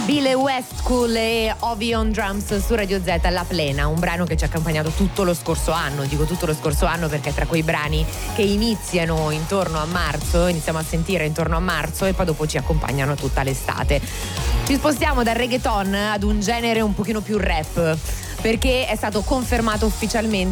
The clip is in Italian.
Bill Westcool e Ovi on Drums su Radio Z, La Plena, un brano che ci ha accompagnato tutto lo scorso anno. Dico tutto lo scorso anno perché è tra quei brani che iniziano intorno a marzo, iniziamo a sentire intorno a marzo e poi dopo ci accompagnano tutta l'estate. Ci spostiamo dal reggaeton ad un genere un pochino più rap, perché è stato confermato ufficialmente